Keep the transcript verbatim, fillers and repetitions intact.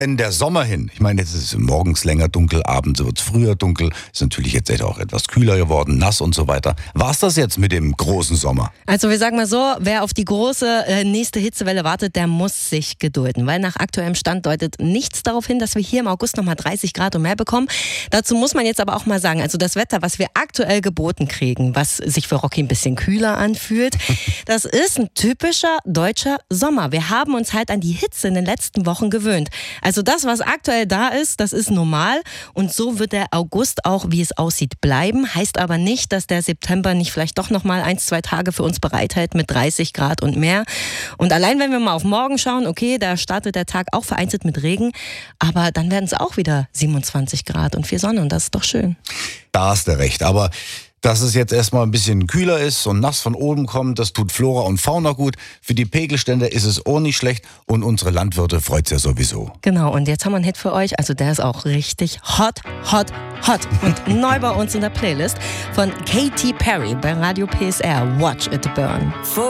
Denn der Sommer hin, ich meine, jetzt ist es morgens länger dunkel, abends wird es früher dunkel, ist natürlich jetzt auch etwas kühler geworden, nass und so weiter. War es das jetzt mit dem großen Sommer? Also wir sagen mal so, wer auf die große äh, nächste Hitzewelle wartet, der muss sich gedulden, weil nach aktuellem Stand deutet nichts darauf hin, dass wir hier im August nochmal dreißig Grad und mehr bekommen. Dazu muss man jetzt aber auch mal sagen, also das Wetter, was wir aktuell geboten kriegen, was sich für Rocky ein bisschen kühler anfühlt, das ist ein typischer deutscher Sommer. Wir haben uns halt an die Hitze in den letzten Wochen gewöhnt. Also das, was aktuell da ist, das ist normal und so wird der August auch, wie es aussieht, bleiben. Heißt aber nicht, dass der September nicht vielleicht doch noch mal ein, zwei Tage für uns bereithält mit dreißig Grad und mehr. Und allein wenn wir mal auf morgen schauen, okay, da startet der Tag auch vereinzelt mit Regen, aber dann werden es auch wieder siebenundzwanzig Grad und viel Sonne und das ist doch schön. Da hast du recht, aber dass es jetzt erstmal ein bisschen kühler ist und nass von oben kommt, das tut Flora und Fauna gut. Für die Pegelstände ist es auch nicht schlecht und unsere Landwirte freut es ja sowieso. Genau, und jetzt haben wir einen Hit für euch, also der ist auch richtig hot, hot, hot. Und neu bei uns in der Playlist von Katy Perry bei Radio P S R, Watch It Burn.